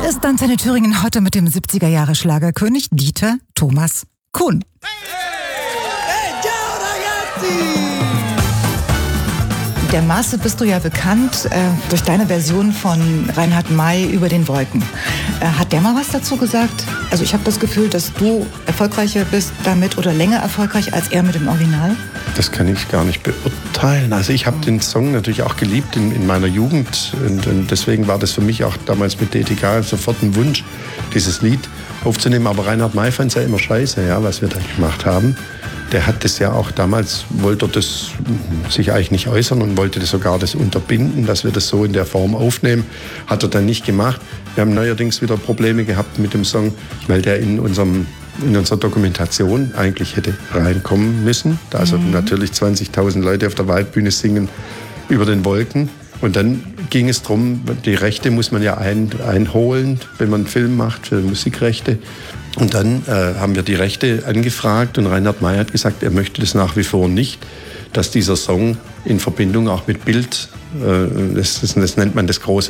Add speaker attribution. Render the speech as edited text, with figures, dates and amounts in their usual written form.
Speaker 1: Hier ist Antenne Thüringen heute mit dem 70er-Jahre-Schlagerkönig Dieter Thomas Kuhn.
Speaker 2: Hey, ciao ragazzi!
Speaker 1: Der Maße bist du ja bekannt durch deine Version von Reinhard May über den Wolken. Hat der mal was dazu gesagt? Also ich habe das Gefühl, dass du erfolgreicher bist damit oder länger erfolgreich als er mit dem Original.
Speaker 3: Das kann ich gar nicht beurteilen. Also ich habe den Song natürlich auch geliebt in meiner Jugend und deswegen war das für mich auch damals mit DTK sofort ein Wunsch, dieses Lied aufzunehmen. Aber Reinhard May fand es ja immer scheiße, ja, was wir da gemacht haben. Der hat das ja auch damals, wollte das sich eigentlich nicht äußern und wollte das sogar das unterbinden, dass wir das so in der Form aufnehmen. Hat er dann nicht gemacht. Wir haben neuerdings wieder Probleme gehabt mit dem Song, weil der in unserer Dokumentation eigentlich hätte reinkommen müssen. Da also natürlich 20.000 Leute auf der Waldbühne singen über den Wolken. Und dann ging es darum, die Rechte muss man ja einholen, wenn man einen Film macht, für Musikrechte. Und dann haben wir die Rechte angefragt und Reinhard May hat gesagt, er möchte das nach wie vor nicht, dass dieser Song in Verbindung auch mit Bild, das nennt man das große